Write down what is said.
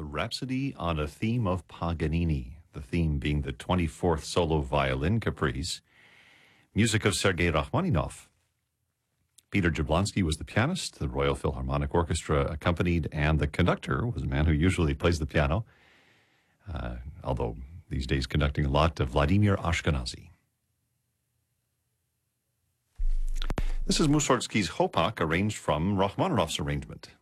the Rhapsody on a Theme of Paganini, the theme being the 24th Solo Violin Caprice, music of Sergei Rachmaninoff. Peter Jablonski was the pianist, the Royal Philharmonic Orchestra accompanied, and the conductor was a man who usually plays the piano, although these days conducting a lot, Vladimir Ashkenazy. This is Mussorgsky's Hopak, arranged from Rachmaninoff's arrangement.